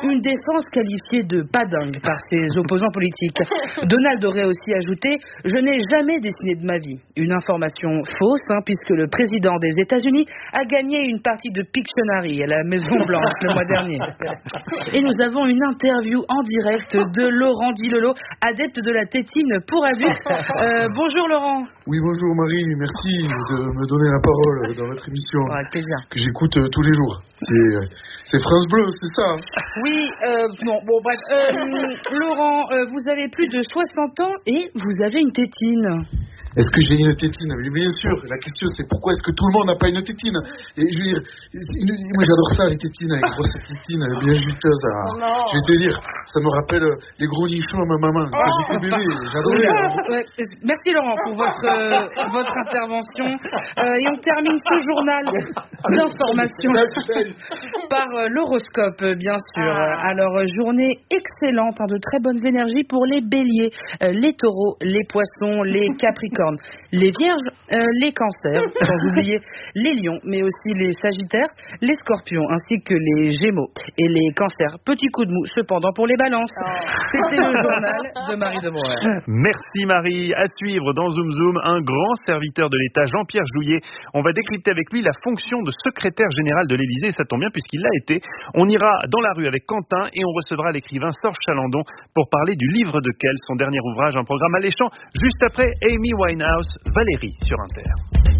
Une défense qualifiée de pas dingue par ses opposants politiques. Donald aurait aussi ajouté « Je n'ai jamais dessiné de ma vie ». Une information fausse, puisque le président des États-Unis a gagné une partie de Pictionary à la Maison-Blanche le mois dernier. Et nous avons une interview en direct de Laurent Dilolo, adepte de la tétine pour adultes. Bonjour Laurent. Oui, bonjour Marie, merci de me donner la parole dans votre émission. Avec plaisir. Que j'écoute tous les jours. C'est France Bleu, c'est ça? Oui, bref. Laurent, vous avez plus de 60 ans et vous avez une tétine. Est-ce que j'ai une tétine? Oui, bien sûr. La question, c'est pourquoi est-ce que tout le monde n'a pas une tétine? Et je veux dire, moi j'adore ça, les tétines, les grosses tétines bien juteuses. Je vais te dire, ça me rappelle les gros nichons à ma maman. Quand j'étais bébé, j'adorais. Merci Laurent pour votre intervention. Et on termine ce journal d'information par l'horoscope, bien sûr. Alors, journée excellente, de très bonnes énergies pour les béliers, les taureaux, les poissons, les capricornes, les vierges, les cancers, sans oublier les lions, mais aussi les sagittaires, les scorpions, ainsi que les gémeaux et les cancers. Petit coup de mou, cependant, pour les balances. C'était le journal de Marie de Montréal. Merci Marie. À suivre dans Zoom Zoom, un grand serviteur de l'État, Jean-Pierre Jouyet. On va décrypter avec lui la fonction de secrétaire général de l'Élysée. Ça tombe bien puisqu'il l'a été. On ira dans la rue avec Quentin et on recevra l'écrivain Serge Chalandon pour parler du livre de Kell, son dernier ouvrage, un programme alléchant. Juste après, Amy Winehouse, Valérie sur Inter.